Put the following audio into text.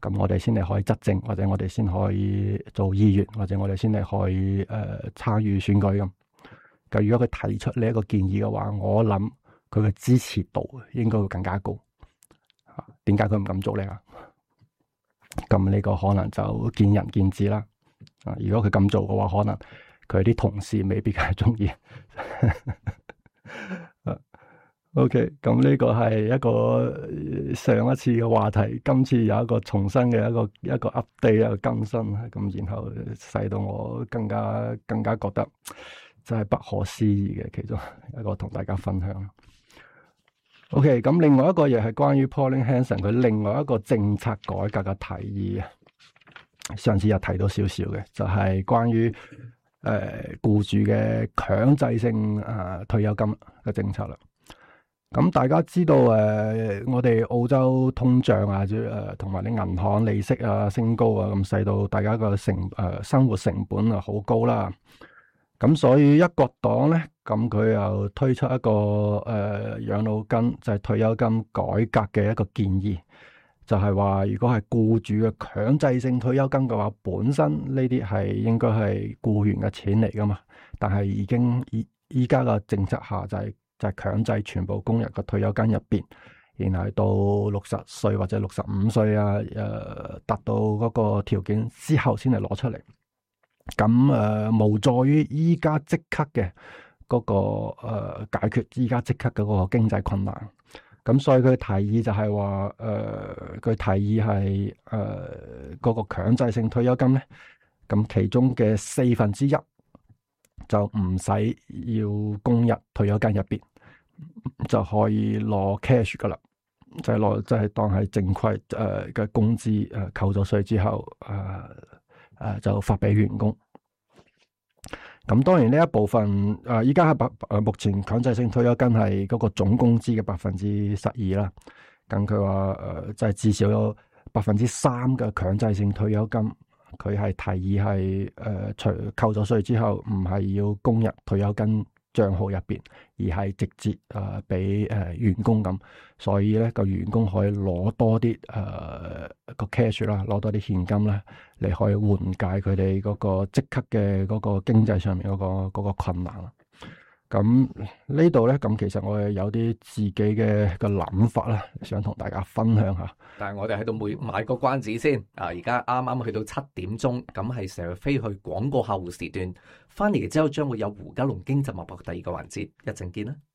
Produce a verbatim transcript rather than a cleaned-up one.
咁我哋先嚟可以執政，或者我哋先可以做議員，或者我哋先嚟可以誒、呃、參與選舉咁。咁如果佢提出呢一個建議嘅話，我諗佢嘅支持度應該會更加高。啊，點解佢唔敢做咧？咁呢個可能就見仁見智啦。啊，如果佢咁做嘅話，可能佢啲同事未必係中意。OK，咁呢個係一個上一次嘅話題，今次有一個重新嘅一個一個 update 一個更新，咁然後使到我更加更加覺得真係不可思議嘅其中一個同大家分享。OK，咁另外一個嘢係關於 Pauline Hanson 佢另外一個政策改革嘅提議啊，上次有提到少少嘅，就係、是、關於誒、呃、僱主嘅強制性啊、呃、退休金嘅政策啦。咁大家知道誒、呃，我哋澳洲通脹啊，誒同埋啲銀行利息啊升高啊，咁使到大家個成誒、呃、生活成本啊好高啦。咁所以一國黨咧，咁佢又推出一個誒、呃、養老金就係、是、退休金改革嘅一個建議，就係、是、話如果係僱主嘅強制性退休金嘅話，本身呢啲係應該係僱員嘅錢嚟噶嘛，但係已經依依家嘅政策下就係、是。就係強制全部工人嘅退休金入邊，然後到六十歲或者六十五歲啊，誒、呃、達到嗰個條件之後先嚟攞出嚟。咁誒、呃、無助於依家即刻嘅嗰、那個、呃、解決依家即刻嘅嗰個經濟困難。咁所以佢提議就係話誒佢提議係誒嗰個強制性退休金咧，咁其中嘅四分之一。就唔使要供入退休金入邊，就可以攞 cash 噶啦，就係攞即係當係正規誒嘅工資誒扣咗稅之後誒誒、呃呃、就發俾員工。咁當然呢一部分誒依家係百誒目前強制性退休金係嗰個總工資嘅百分之十二啦。咁佢話誒就係至少有百分之三嘅強制性退休金。佢係提議係誒除扣咗稅之後，唔係要供入退休金帳號入邊，而係直接誒俾誒員工咁，所以咧個員工可以攞多啲誒個 cash 啦，攞多啲現金啦，嚟可以緩解佢哋嗰個即刻嘅嗰個經濟上面嗰、嗰個嗰個困難啦。咁呢度咧，咁其實我係有啲自己嘅個諗法啦，想同大家分享下。 但係我哋喺度每買個關子先啊！而家啱啱去到七點鐘，咁係成日飛去廣告客戶時段，翻嚟之後將會有胡嘉龍經濟脈搏第二個環節，一陣見啦。